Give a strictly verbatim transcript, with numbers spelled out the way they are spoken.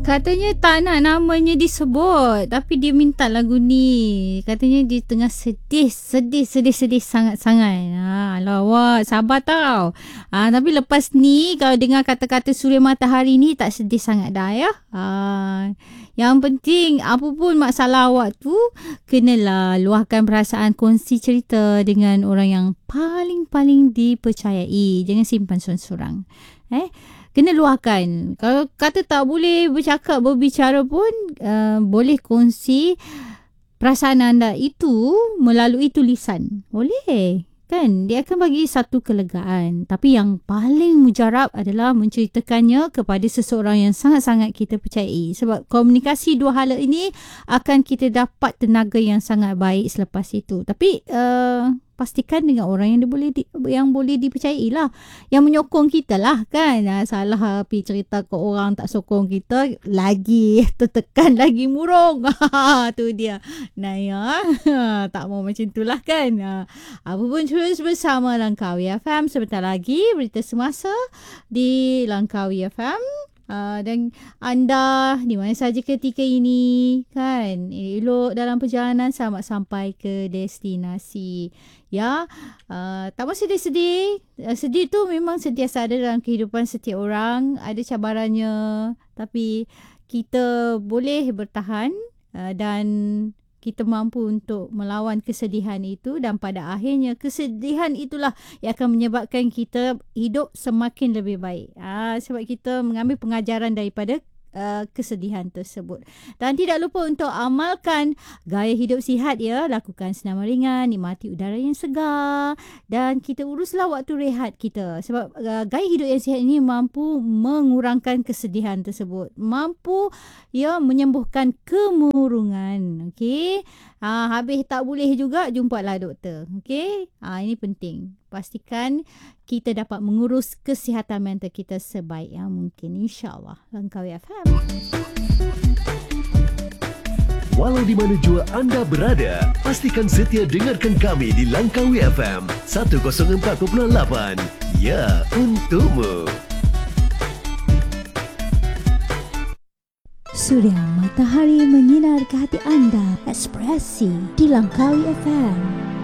Katanya tak nak namanya disebut, tapi dia minta lagu ni. Katanya dia tengah sedih, sedih, sedih, sedih sangat-sangat. Ha, lawak, sabar tau. Ha, tapi lepas ni, kalau dengar kata-kata Suria Matahari ni, tak sedih sangat dah ya. Ha, yang penting, apa pun masalah awak tu, kenalah luahkan perasaan, kongsi cerita dengan orang yang paling-paling dipercayai. Jangan simpan sorang-sorang. Eh? Kena luahkan. Kalau kata tak boleh bercakap, berbicara pun, uh, boleh kongsi perasaan anda itu melalui tulisan. Boleh. Kan? Dia akan bagi satu kelegaan. Tapi yang paling mujarab adalah menceritakannya kepada seseorang yang sangat-sangat kita percayai. Sebab komunikasi dua hala ini akan kita dapat tenaga yang sangat baik selepas itu. Tapi uh, pastikan dengan orang yang dia boleh di, yang boleh dipercayai lah, yang menyokong kita lah kan. Ha, salah pergi cerita ke orang tak sokong kita, lagi tertekan, lagi murung. Tu dia Naya. Tak mau macam tu lah kan. Ha, apa pun terus bersama Langkawi F M. Sebentar lagi berita semasa di Langkawi F M. Uh, dan anda di mana saja ketika ini kan, elok dalam perjalanan, selamat sampai ke destinasi ya. Uh, tak mau sedih-sedih. Uh, sedih tu memang sentiasa ada dalam kehidupan setiap orang, ada cabarannya, tapi kita boleh bertahan uh, dan kita mampu untuk melawan kesedihan itu, dan pada akhirnya kesedihan itulah yang akan menyebabkan kita hidup semakin lebih baik. Ha, sebab kita mengambil pengajaran daripada uh, kesedihan tersebut. Dan tidak lupa untuk amalkan gaya hidup sihat ya. Lakukan senaman ringan, nikmati udara yang segar, dan kita uruslah waktu rehat kita. Sebab uh, gaya hidup yang sihat ini mampu mengurangkan kesedihan tersebut. Mampu ya menyembuhkan kemurungan. Okey. Ha, habis tak boleh juga, jumpalah doktor. Okey. Ha, ini penting. Pastikan kita dapat mengurus kesihatan mental kita sebaik yang mungkin, insya-Allah. Langkawi F M. Walau di mana jua anda berada, pastikan setia dengarkan kami di Langkawi F M seratus empat perpuluhan lapan. Ya, untukmu. Suria Matahari menyinar ke hati anda. Ekspresi di Langkawi F M.